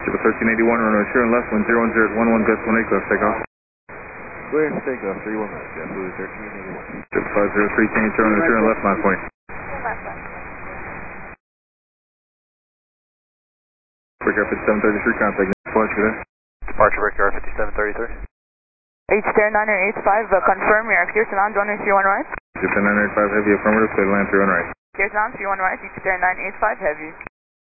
Chipper 1381, runway sure and left, 1010 at 11 gust 18, close takeoff. Go ahead and take off 31 minutes, JetBlue 1381. Chipper 503, change runway sure and left, line point. Brickyard 5733, contact departure there. Departure Brickyard 5733. H-Stair 985, confirm you're clear to land, runway 31 right. H-Stair 985 heavy, affirmative, clear to land 31 right. Clear to land 31 right, H-Stair 985 heavy.